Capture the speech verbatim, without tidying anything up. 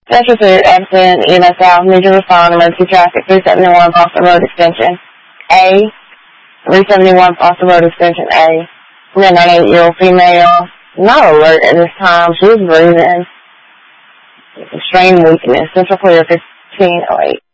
Central Street, accident, E M S South, need to respond, emergency traffic, three seventy-one Foster Road Extension A, three seventy-one Foster Road Extension A. And then an eight-year-old female, not alert at this time, she was breathing, extreme weakness, Central Clear fifteen oh eight.